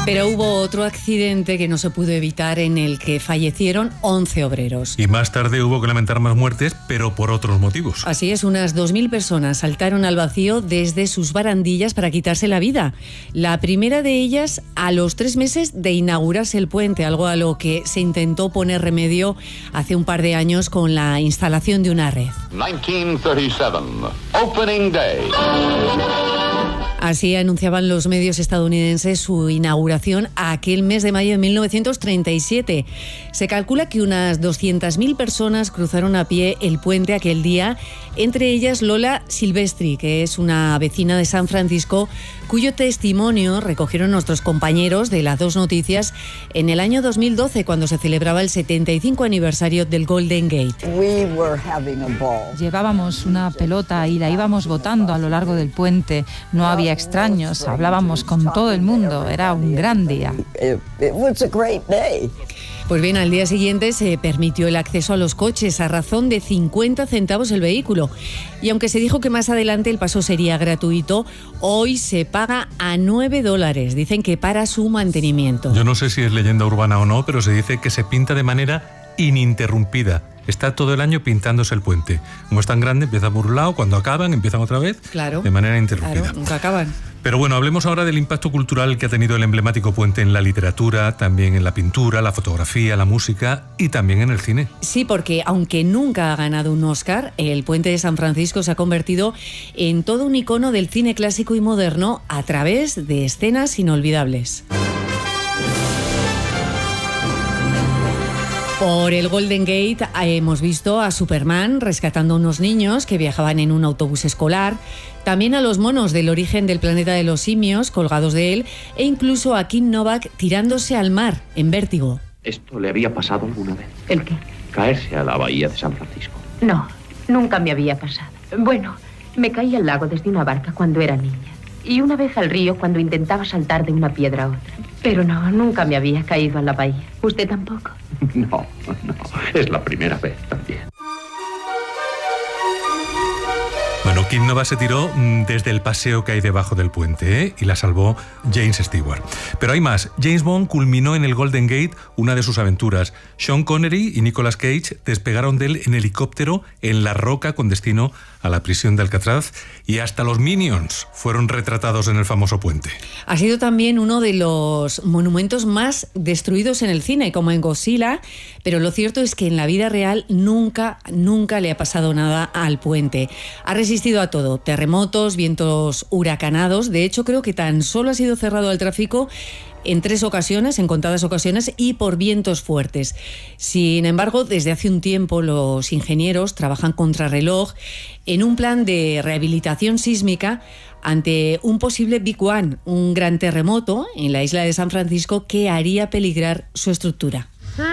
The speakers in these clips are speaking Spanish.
Pero hubo otro accidente que no se pudo evitar en el que fallecieron 11 obreros. Y más tarde hubo que lamentar más muertes, pero por otros motivos. Así es, unas 2.000 personas saltaron al vacío desde sus barandillas para quitarse la vida. La primera de ellas a los 3 meses de inaugurarse el puente, algo a lo que se intentó poner remedio hace un par de años con la instalación de una red. 1937, Opening Day. Así anunciaban los medios estadounidenses su inauguración aquel mes de mayo de 1937. Se calcula que unas 200.000 personas cruzaron a pie el puente aquel día, entre ellas Lola Silvestri, que es una vecina de San Francisco, cuyo testimonio recogieron nuestros compañeros de las 2 Noticias en el año 2012, cuando se celebraba el 75 aniversario del Golden Gate. Llevábamos una pelota y la íbamos botando a lo largo del puente. No había extraños, hablábamos con todo el mundo. Era un gran día. Pues bien, al día siguiente se permitió el acceso a los coches a razón de 50 centavos el vehículo. Y aunque se dijo que más adelante el paso sería gratuito, hoy se paga a $9. Dicen que para su mantenimiento. Yo no sé si es leyenda urbana o no, pero se dice que se pinta de manera ininterrumpida. Está todo el año pintándose el puente. Como es tan grande, empieza por un lado, cuando acaban, empiezan otra vez, claro, de manera interrumpida. Claro, nunca acaban. Pero bueno, hablemos ahora del impacto cultural que ha tenido el emblemático puente en la literatura, también en la pintura, la fotografía, la música y también en el cine. Sí, porque aunque nunca ha ganado un Oscar, el puente de San Francisco se ha convertido en todo un icono del cine clásico y moderno a través de escenas inolvidables. Por el Golden Gate hemos visto a Superman rescatando a unos niños que viajaban en un autobús escolar, también a los monos del origen del planeta de los simios colgados de él e incluso a Kim Novak tirándose al mar en Vértigo. ¿Esto le había pasado alguna vez? ¿El qué? Caerse a la bahía de San Francisco. No, nunca me había pasado. Bueno, me caí al lago desde una barca cuando era niña. Y una vez al río cuando intentaba saltar de una piedra a otra. Pero no, nunca me había caído a la bahía. ¿Usted tampoco? No, es la primera vez también. Bueno, Kim Novak se tiró desde el paseo que hay debajo del puente, y la salvó James Stewart. Pero hay más. James Bond culminó en el Golden Gate una de sus aventuras. Sean Connery y Nicolas Cage despegaron de él en helicóptero en la roca con destino a la prisión de Alcatraz, y hasta los Minions fueron retratados en el famoso puente. Ha sido también uno de los monumentos más destruidos en el cine, como en Godzilla, pero lo cierto es que en la vida real nunca le ha pasado nada al puente. Ha resistido a todo, terremotos, vientos huracanados. De hecho, creo que tan solo ha sido cerrado al tráfico en 3 ocasiones, en contadas ocasiones, y por vientos fuertes. Sin embargo, desde hace un tiempo los ingenieros trabajan contrarreloj en un plan de rehabilitación sísmica ante un posible Big One, un gran terremoto en la isla de San Francisco que haría peligrar su estructura.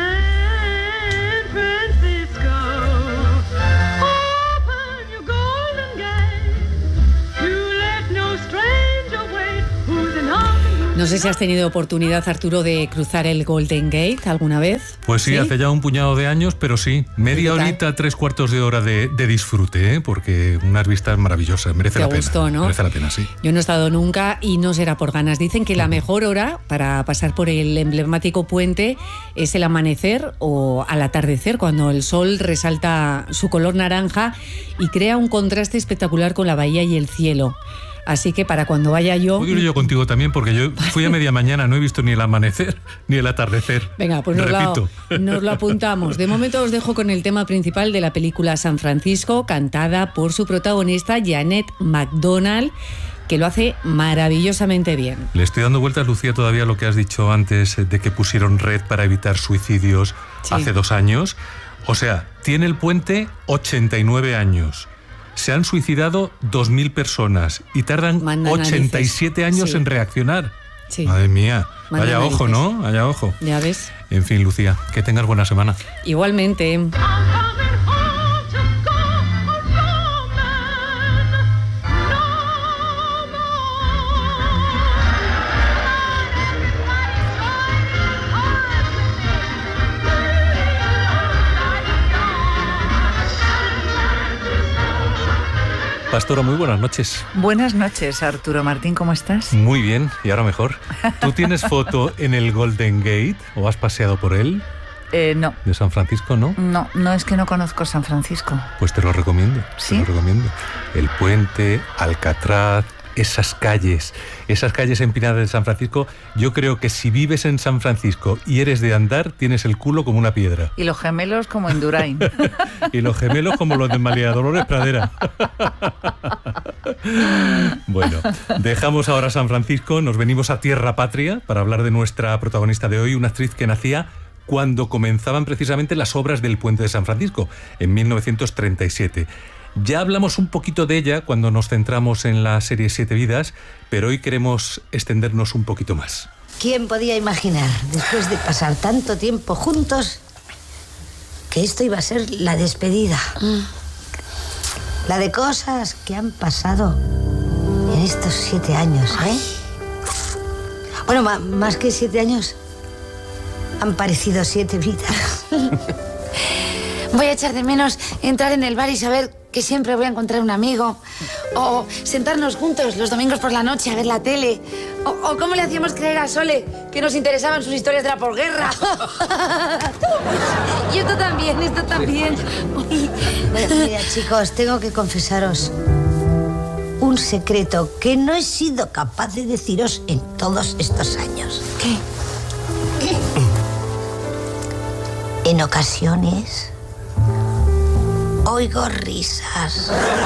No sé si has tenido oportunidad, Arturo, de cruzar el Golden Gate alguna vez. Pues sí, hace ya un puñado de años, pero sí, media horita, 3/4 de hora de disfrute, porque unas vistas maravillosas, merece la pena. Te gustó, ¿no? Merece la pena, sí. Yo no he estado nunca y no será por ganas. Dicen que la mejor hora para pasar por el emblemático puente es el amanecer o al atardecer, cuando el sol resalta su color naranja y crea un contraste espectacular con la bahía y el cielo. Así que para cuando vaya yo... Voy a ir yo contigo también, porque yo fui a media mañana, no he visto ni el amanecer ni el atardecer. Venga, pues nos lo apuntamos. De momento os dejo con el tema principal de la película San Francisco, cantada por su protagonista Jeanette MacDonald, que lo hace maravillosamente bien. Le estoy dando vueltas, Lucía, todavía lo que has dicho antes de que pusieron red para evitar suicidios hace 2 años. O sea, tiene el puente 89 años. Se han suicidado 2.000 personas y tardan 87 años en reaccionar. Sí. Madre mía, vaya ojo, ¿no? Vaya ojo. Ya ves. En fin, Lucía, que tengas buena semana. Igualmente. Pastora, muy buenas noches. Buenas noches, Arturo Martín, ¿cómo estás? Muy bien, y ahora mejor. ¿Tú tienes foto en el Golden Gate o has paseado por él? No. ¿De San Francisco, no? No, es que no conozco San Francisco. Pues te lo recomiendo. ¿Sí? Te lo recomiendo. El puente, Alcatraz, esas calles empinadas de San Francisco. Yo creo que si vives en San Francisco y eres de andar, tienes el culo como una piedra. Y los gemelos como en Durain. Y los gemelos como los de María Dolores Pradera. Bueno, dejamos ahora San Francisco, nos venimos a tierra patria para hablar de nuestra protagonista de hoy, una actriz que nacía cuando comenzaban precisamente las obras del Puente de San Francisco, en 1937. Ya hablamos un poquito de ella cuando nos centramos en la serie Siete Vidas, pero hoy queremos extendernos un poquito más. ¿Quién podía imaginar, después de pasar tanto tiempo juntos, que esto iba a ser la despedida? La de cosas que han pasado en estos 7 años, ¿eh? Bueno, más que 7 años, han parecido 7 vidas. Voy a echar de menos entrar en el bar y saber que siempre voy a encontrar un amigo. O sentarnos juntos los domingos por la noche a ver la tele. O cómo le hacíamos creer a Sole que nos interesaban sus historias de la posguerra. Y esto también. Mira, chicos, tengo que confesaros un secreto que no he sido capaz de deciros en todos estos años. ¿Qué? En ocasiones oigo risas.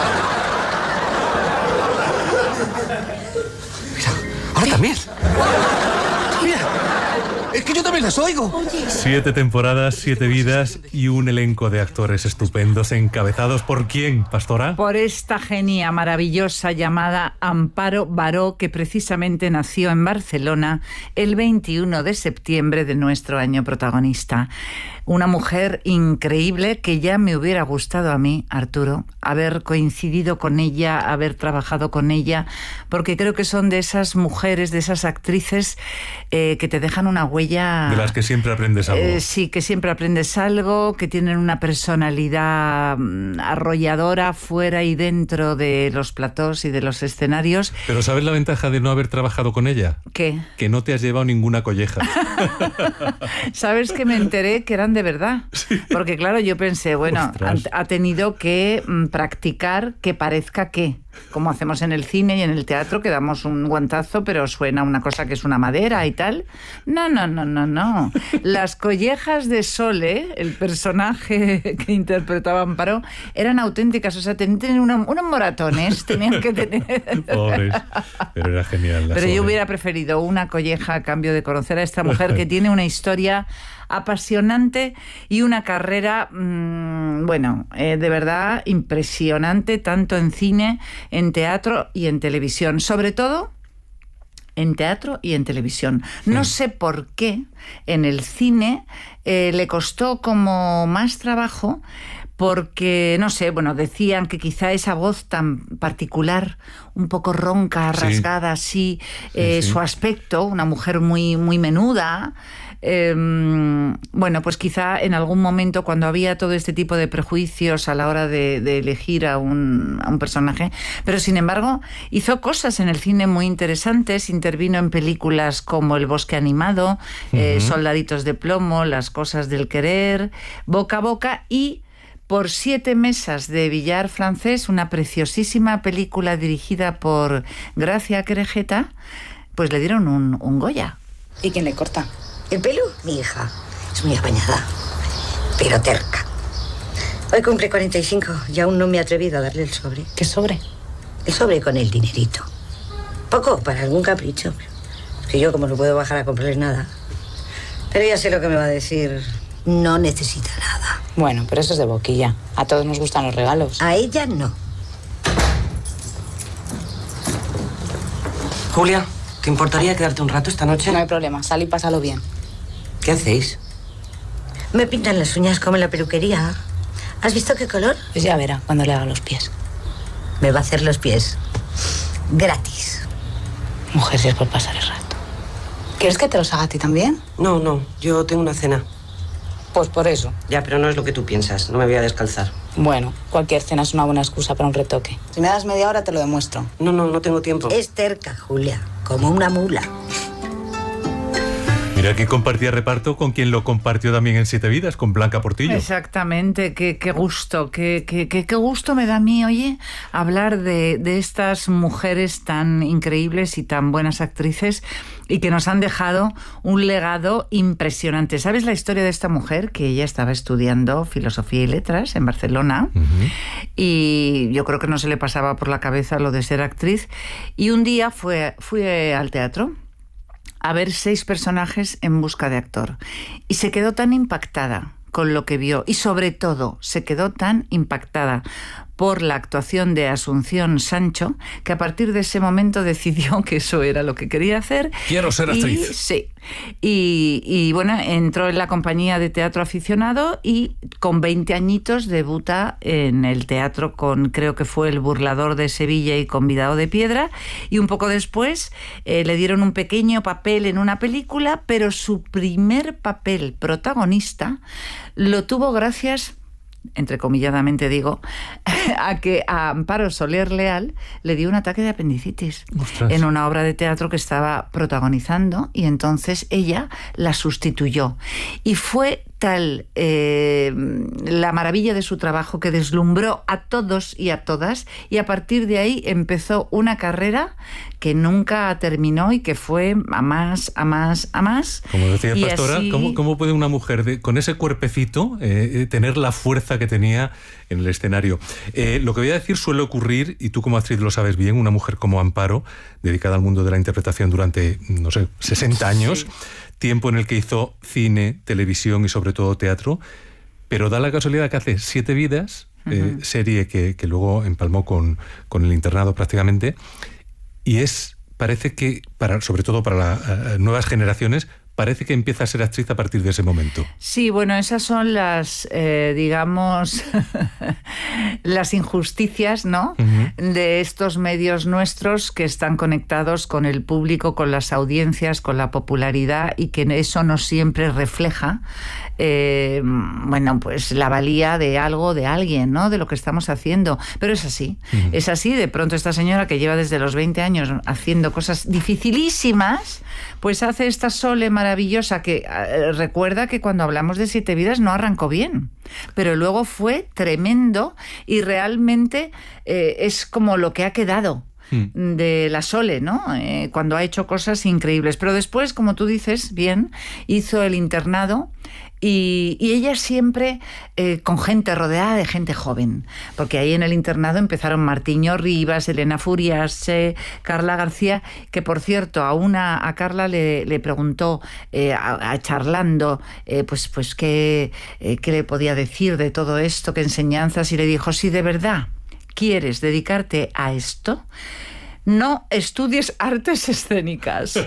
Mira, ahora también. Mira, es que yo también las oigo. 7 temporadas, 7 vidas y un elenco de actores estupendos, encabezados ¿por quién, Pastora? Por esta genia maravillosa llamada Amparo Baró, que precisamente nació en Barcelona el 21 de septiembre de nuestro año protagonista. Una mujer increíble que ya me hubiera gustado a mí, Arturo, haber coincidido con ella, haber trabajado con ella, porque creo que son de esas mujeres, de esas actrices que te dejan una huella... De las que siempre aprendes algo. Sí, que siempre aprendes algo, que tienen una personalidad arrolladora fuera y dentro de los platós y de los escenarios. Pero ¿sabes la ventaja de no haber trabajado con ella? ¿Qué? Que no te has llevado ninguna colleja. ¿Sabes que me enteré que eran de verdad? Sí. Porque claro, yo pensé, bueno, ha tenido que practicar que parezca que, como hacemos en el cine y en el teatro, que damos un guantazo, pero suena una cosa que es una madera y tal. No. Las collejas de Sole, el personaje que interpretaba Amparo, eran auténticas, o sea, tenían unos moratones, tenían que tener... Pobres, pero era genial. Pero yo hubiera preferido una colleja a cambio de conocer a esta mujer que tiene una historia apasionante y una carrera, de verdad impresionante, tanto en cine, en teatro y en televisión. Sobre todo en teatro y en televisión. No sé por qué en el cine le costó como más trabajo, porque, no sé, decían que quizá esa voz tan particular, un poco ronca, rasgada así, su aspecto, una mujer muy, muy menuda... pues quizá en algún momento, cuando había todo este tipo de prejuicios a la hora de elegir a un personaje, pero sin embargo hizo cosas en el cine muy interesantes, intervino en películas como El bosque animado, Soldaditos de plomo, Las cosas del querer, Boca a boca y Por 7 mesas de billar francés, una preciosísima película dirigida por Gracia Querejeta, pues le dieron un Goya. ¿Y quién le corta? ¿El pelo? Mi hija. Es muy apañada, pero terca. Hoy cumple 45 y aún no me he atrevido a darle el sobre. ¿Qué sobre? El sobre con el dinerito. Poco, para algún capricho. Es que yo, como no puedo bajar a comprarle nada. Pero ya sé lo que me va a decir. No necesita nada. Bueno, pero eso es de boquilla. A todos nos gustan los regalos. A ella no. Julia, ¿te importaría quedarte un rato esta noche? No hay problema, sal y pásalo bien. ¿Qué hacéis? Me pintan las uñas como en la peluquería. ¿Has visto qué color? Pues ya verá cuando le haga los pies. Me va a hacer los pies. Gratis. Mujer, si es por pasar el rato. ¿Quieres que te los haga a ti también? No, yo tengo una cena. Pues por eso. Ya, pero no es lo que tú piensas. No me voy a descalzar. Bueno, cualquier cena es una buena excusa para un retoque. Si me das media hora te lo demuestro. No tengo tiempo. Es terca, Julia, como una mula. Mira, que compartía reparto con quien lo compartió también en Siete Vidas, con Blanca Portillo. Exactamente, qué gusto, qué gusto me da a mí, oye, hablar de estas mujeres tan increíbles y tan buenas actrices y que nos han dejado un legado impresionante. ¿Sabes la historia de esta mujer? Que ella estaba estudiando Filosofía y Letras en Barcelona y yo creo que no se le pasaba por la cabeza lo de ser actriz, y un día fui al teatro a ver 6 personajes en busca de actor. Y se quedó tan impactada con lo que vio y sobre todo se quedó tan impactada por la actuación de Asunción Sancho, que a partir de ese momento decidió que eso era lo que quería hacer. Quiero ser actriz. Sí. Y bueno, entró en la compañía de teatro aficionado y con 20 añitos debuta en el teatro con, creo que fue El burlador de Sevilla y Convidado de Piedra, y un poco después le dieron un pequeño papel en una película, pero su primer papel protagonista lo tuvo gracias, entrecomilladamente digo, a que a Amparo Soler Leal le dio un ataque de apendicitis. ¡Ostras! En una obra de teatro que estaba protagonizando, y entonces ella la sustituyó. Y fue tal la maravilla de su trabajo que deslumbró a todos y a todas, y a partir de ahí empezó una carrera que nunca terminó y que fue a más, a más, a más. Como decía Pastora, así... ¿cómo puede una mujer con ese cuerpecito tener la fuerza que tenía en el escenario? Lo que voy a decir suele ocurrir, y tú como actriz lo sabes bien, una mujer como Amparo, dedicada al mundo de la interpretación durante, 60 años... Sí. Tiempo en el que hizo cine, televisión y sobre todo teatro, pero da la casualidad que hace 7 Vidas, serie que luego empalmó con El internado prácticamente, y parece que, sobre todo para las nuevas generaciones, parece que empieza a ser actriz a partir de ese momento. Sí, bueno, esas son las, digamos, las injusticias, ¿no? De estos medios nuestros que están conectados con el público, con las audiencias, con la popularidad, y que eso no siempre refleja, bueno, pues la valía de algo, de alguien, ¿no? De lo que estamos haciendo. Pero es así, es así. De pronto esta señora que lleva desde los 20 años haciendo cosas dificilísimas, pues hace esta Sole maravillosa que recuerda que cuando hablamos de Siete Vidas no arrancó bien, pero luego fue tremendo, y realmente es como lo que ha quedado de la Sole, ¿no? Cuando ha hecho cosas increíbles. Pero después, como tú dices bien, hizo El internado. Y ella siempre con gente, rodeada de gente joven, porque ahí en El internado empezaron Martiño Rivas, Elena Furiase, Carla García, que por cierto a Carla le preguntó charlando pues qué le podía decir de todo esto, qué enseñanzas, y le dijo: si de verdad quieres dedicarte a esto, no estudies artes escénicas.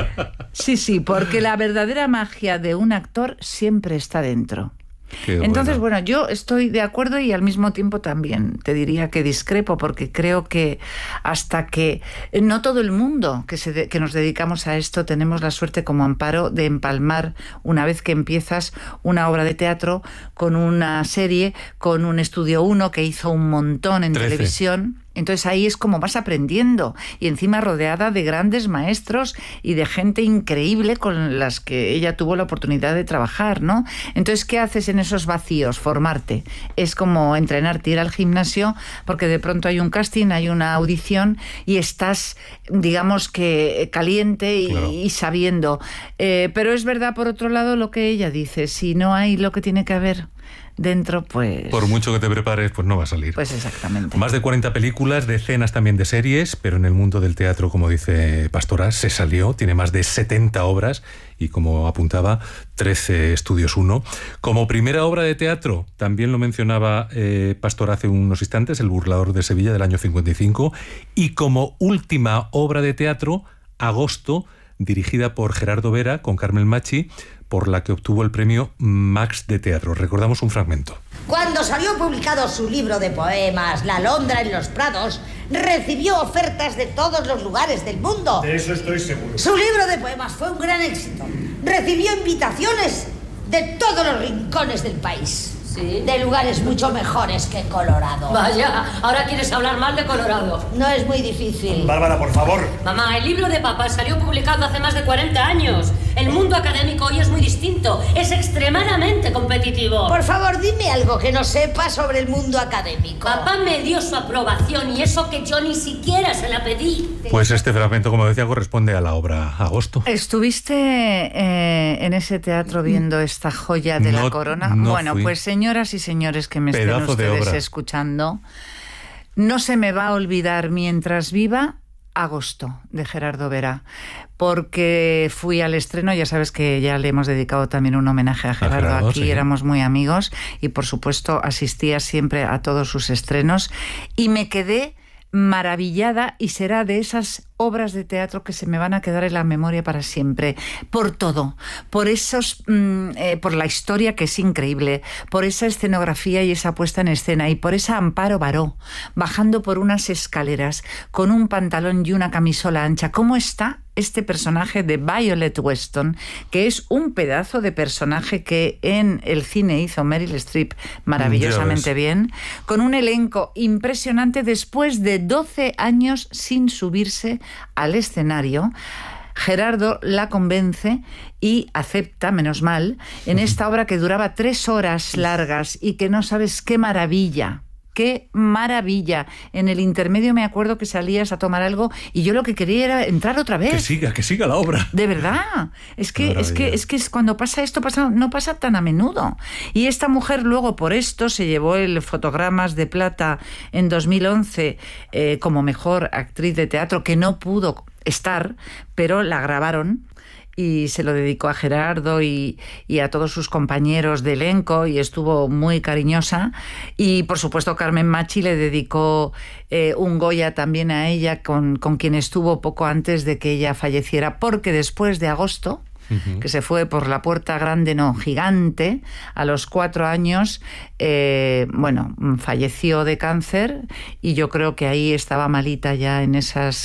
Sí, porque la verdadera magia de un actor siempre está dentro. Entonces, bueno, yo estoy de acuerdo y al mismo tiempo también te diría que discrepo, porque creo que hasta que no todo el mundo que nos dedicamos a esto tenemos la suerte como Amparo de empalmar, una vez que empiezas una obra de teatro, con una serie, con un Estudio 1 que hizo un montón en 13. Televisión. Entonces ahí es como vas aprendiendo, y encima rodeada de grandes maestros y de gente increíble con las que ella tuvo la oportunidad de trabajar, ¿no? Entonces, ¿qué haces en esos vacíos? Formarte. Es como entrenarte, ir al gimnasio, porque de pronto hay un casting, hay una audición y estás, digamos que caliente y sabiendo. Pero es verdad, por otro lado, lo que ella dice: si no hay lo que tiene que haber dentro, pues... por mucho que te prepares, pues no va a salir. Pues exactamente. Más de 40 películas, decenas también de series, pero en el mundo del teatro, como dice Pastora, se salió. Tiene más de 70 obras y, como apuntaba, 13 Estudios 1. Como primera obra de teatro, también lo mencionaba Pastora hace unos instantes, El burlador de Sevilla, del año 55. Y como última obra de teatro, Agosto, dirigida por Gerardo Vera, con Carmen Machi, por la que obtuvo el premio Max de Teatro. Recordamos un fragmento. Cuando salió publicado su libro de poemas, La alondra en los prados, recibió ofertas de todos los lugares del mundo. De eso estoy seguro. Su libro de poemas fue un gran éxito. Recibió invitaciones de todos los rincones del país. Sí. De lugares mucho mejores que Colorado. Vaya, ahora quieres hablar mal de Colorado. No es muy difícil. Bárbara, por favor. Mamá, el libro de papá salió publicado hace más de 40 años. El mundo académico hoy es muy distinto. Es extremadamente competitivo. Por favor, dime algo que no sepa sobre el mundo académico. Papá me dio su aprobación y eso que yo ni siquiera se la pedí. Pues este fragmento, como decía, corresponde a la obra Agosto. ¿Estuviste en ese teatro viendo esta joya de la corona? No bueno, fui. pues señoras y señores que me Pedazo estén de ustedes obra. escuchando, no se me va a olvidar mientras viva Agosto, de Gerardo Vera, porque fui al estreno. Ya sabes que ya le hemos dedicado también un homenaje a Gerardo aquí, sí. Éramos muy amigos y por supuesto asistía siempre a todos sus estrenos y me quedé maravillada, y será de esas obras de teatro que se me van a quedar en la memoria para siempre, por todo, por esos, por la historia, que es increíble, por esa escenografía y esa puesta en escena, y por esa Amparo Baró bajando por unas escaleras con un pantalón y una camisola ancha. ¿Cómo está este personaje de Violet Weston, que es un pedazo de personaje que en el cine hizo Meryl Streep maravillosamente bien, con un elenco impresionante después de 12 años sin subirse al escenario? Gerardo la convence y acepta, menos mal, en esta obra que duraba 3 horas largas y que no sabes qué maravilla. ¡Qué maravilla! En el intermedio me acuerdo que salías a tomar algo y yo lo que quería era entrar otra vez. Que siga la obra. De verdad. Es que cuando pasa esto, no pasa tan a menudo. Y esta mujer luego por esto se llevó el Fotogramas de Plata en 2011 como mejor actriz de teatro, que no pudo estar, pero la grabaron. Y se lo dedicó a Gerardo y a todos sus compañeros de elenco, y estuvo muy cariñosa. Y por supuesto Carmen Machi le dedicó un Goya también a ella, con quien estuvo poco antes de que ella falleciera, porque después de Agosto, que se fue por la puerta grande, no, gigante, a los 4 años, falleció de cáncer, y yo creo que ahí estaba malita ya en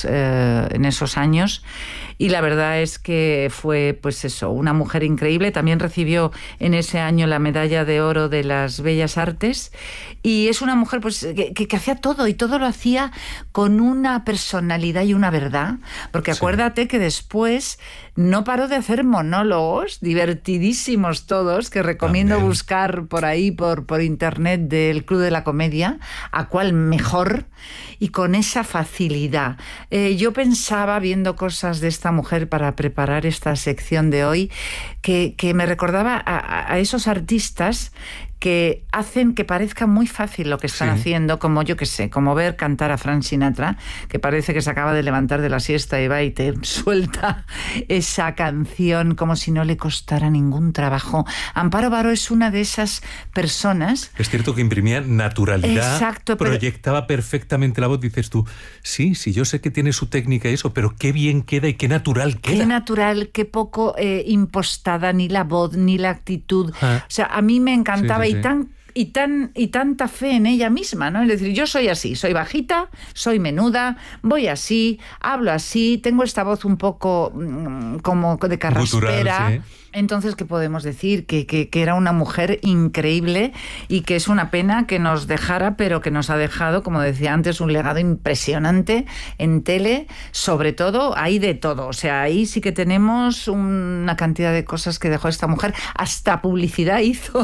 esos años. Y la verdad es que fue, pues eso, una mujer increíble. También recibió en ese año la medalla de oro de las Bellas Artes. Y es una mujer, pues, que hacía todo, y todo lo hacía con una personalidad y una verdad. Porque acuérdate que después no paró de hacer monólogos divertidísimos todos, que recomiendo buscar por ahí, por internet, del Club de la Comedia, a cuál mejor, y con esa facilidad. Yo pensaba, viendo cosas de esta mujer para preparar esta sección de hoy, que me recordaba a esos artistas que hacen que parezca muy fácil lo que están haciendo, como yo que sé, como ver cantar a Frank Sinatra, que parece que se acaba de levantar de la siesta y va y te suelta esa canción como si no le costara ningún trabajo. Amparo Baró es una de esas personas. Es cierto que imprimía naturalidad, exacto, proyectaba perfectamente la voz. Dices tú, sí, yo sé que tiene su técnica y eso, pero qué bien queda y qué natural queda. Qué natural, qué poco impostada, ni la voz, ni la actitud. O sea, a mí me encantaba. Y tanta fe en ella misma, ¿no? Es decir, yo soy así, soy bajita, soy menuda, voy así, hablo así, tengo esta voz un poco como de carraspera. Gutural, sí. Entonces, ¿qué podemos decir? Que era una mujer increíble, y que es una pena que nos dejara, pero que nos ha dejado, como decía antes, un legado impresionante en tele. Sobre todo, hay de todo. O sea, ahí sí que tenemos una cantidad de cosas que dejó esta mujer. Hasta publicidad hizo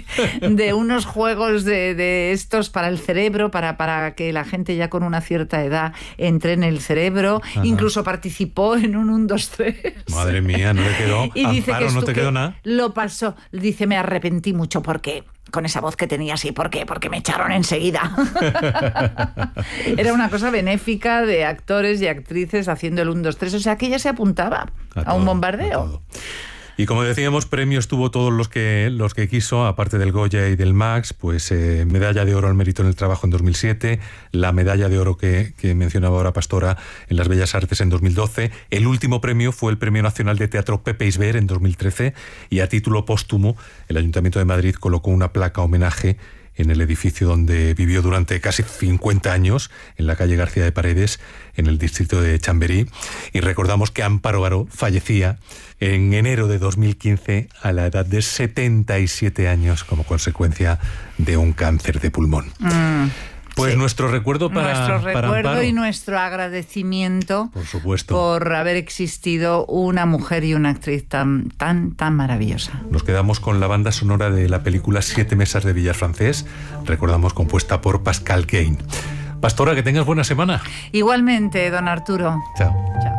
de unos juegos de estos para el cerebro, para que la gente ya con una cierta edad entre en el cerebro. Ajá. Incluso participó en un 1, 2, 3. Madre mía, no le quedó. Y dice Amparo, que no te quedó nada. Lo pasó. Dice, me arrepentí mucho porque con esa voz que tenía así, ¿por qué? Porque me echaron enseguida. Era una cosa benéfica de actores y actrices haciendo el 1, 2, 3. O sea, que ella se apuntaba a un bombardeo. Y como decíamos, premios tuvo todos los que quiso, aparte del Goya y del Max, pues medalla de oro al mérito en el trabajo en 2007, la medalla de oro que mencionaba ahora Pastora en las Bellas Artes en 2012, el último premio fue el Premio Nacional de Teatro Pepe Isber en 2013, y a título póstumo el Ayuntamiento de Madrid colocó una placa homenaje en el edificio donde vivió durante casi 50 años, en la calle García de Paredes, en el distrito de Chamberí. Y recordamos que Amparo Baró fallecía en enero de 2015 a la edad de 77 años como consecuencia de un cáncer de pulmón. Pues sí, nuestro recuerdo para Amparo. Y nuestro agradecimiento, por supuesto, por haber existido una mujer y una actriz tan maravillosa. Nos quedamos con la banda sonora de la película 7 mesas de billar francés, recordamos, compuesta por Pascal Caine. Pastora, que tengas buena semana. Igualmente, don Arturo. Chao. Chao.